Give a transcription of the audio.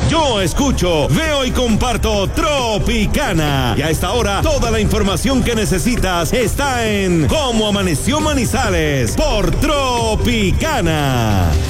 Yo escucho, veo y comparto Tropicana. Y a esta hora, toda la información que necesitas está en Cómo Amaneció Manizales por Tropicana.